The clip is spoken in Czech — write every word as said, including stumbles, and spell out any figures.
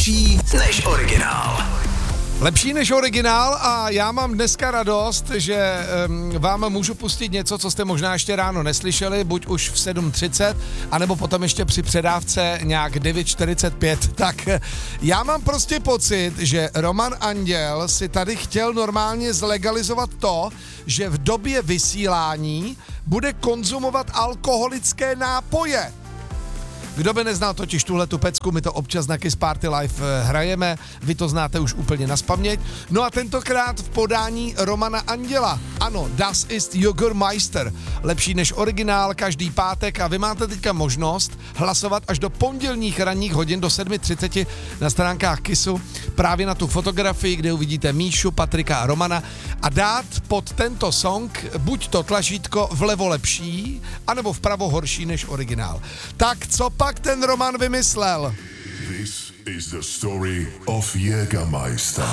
lepší než originál. Lepší než originál a já mám dneska radost, že um, vám můžu pustit něco, co jste možná ještě ráno neslyšeli, buď už v sedm třicet, anebo potom ještě při předávce nějak devět čtyřicet pět. Tak já mám prostě pocit, že Roman Anděl si tady chtěl normálně zlegalizovat to, že v době vysílání bude konzumovat alkoholické nápoje. Kdo by neznal totiž tuhletu pecku, my to občas na Kiss Party Live hrajeme, vy to znáte už úplně nazpaměť. No a tentokrát v podání Romana Anděla. Ano, Das ist Jogurmeister. Lepší než originál každý pátek a vy máte teďka možnost hlasovat až do pondělních ranních hodin do sedm třicet na stránkách Kissu právě na tu fotografii, kde uvidíte Míšu, Patrika a Romana a dát pod tento song buď to tlačítko vlevo lepší, anebo vpravo horší než originál. Tak co pak ten Roman vymyslel? This is the story of Jägermeister.